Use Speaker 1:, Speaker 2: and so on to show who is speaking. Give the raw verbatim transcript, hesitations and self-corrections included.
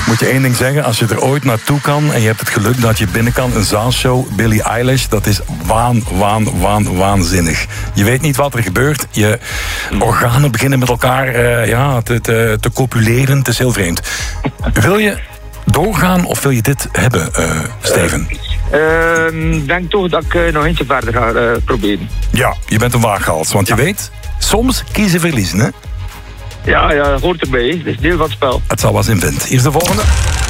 Speaker 1: Moet je één ding zeggen, als je er ooit naartoe kan en je hebt het geluk dat je binnen kan, een zaalshow, Billie Eilish, dat is waan, waan, waan, waanzinnig. Je weet niet wat er gebeurt. Je organen beginnen met elkaar uh, ja, te, te, te copuleren. Het is heel vreemd. Wil je doorgaan of wil je dit hebben, uh, Steven?
Speaker 2: Ik uh, denk toch dat ik uh, nog eentje verder ga uh, proberen.
Speaker 1: Ja, je bent een waaghals, want je weet, soms kiezen verliezen, hè?
Speaker 2: Ja, ja, dat hoort erbij. Dat is deel van het spel.
Speaker 1: Het zal wel zin vinden. Hier is de volgende.